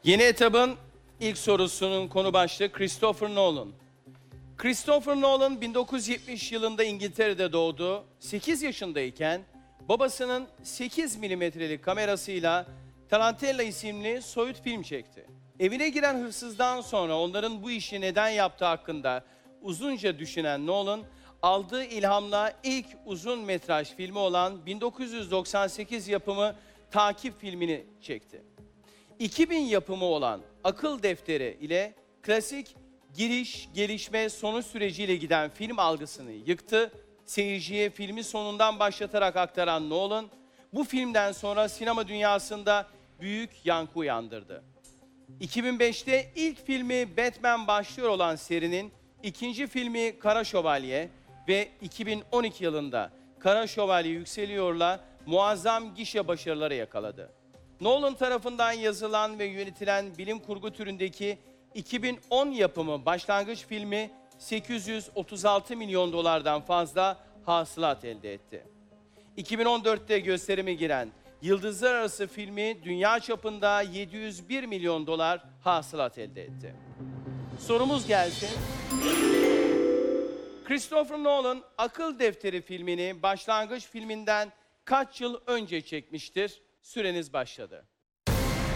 Yeni etabın ilk sorusunun konu başlığı Christopher Nolan. Christopher Nolan 1970 yılında İngiltere'de doğdu. 8 yaşındayken babasının 8 milimetrelik kamerasıyla Tarantella isimli soyut film çekti. Evine giren hırsızdan sonra onların bu işi neden yaptığı hakkında uzunca düşünen Nolan, aldığı ilhamla ilk uzun metraj filmi olan 1998 yapımı Takip filmini çekti. 2000 yapımı olan Akıl Defteri ile klasik giriş, gelişme, sonuç süreciyle giden film algısını yıktı. Seyirciye filmi sonundan başlatarak aktaran Nolan, bu filmden sonra sinema dünyasında büyük yankı uyandırdı. 2005'te ilk filmi Batman başlıyor olan serinin ikinci filmi Kara Şövalye ve 2012 yılında Kara Şövalye Yükseliyor'la muazzam gişe başarıları yakaladı. Nolan tarafından yazılan ve yönetilen bilim kurgu türündeki 2010 yapımı başlangıç filmi 836 milyon dolardan fazla hasılat elde etti. 2014'te gösterime giren Yıldızlar Arası filmi dünya çapında 701 milyon dolar hasılat elde etti. Sorumuz gelsin. Christopher Nolan Akıl Defteri filmini başlangıç filminden kaç yıl önce çekmiştir? Süreniz başladı.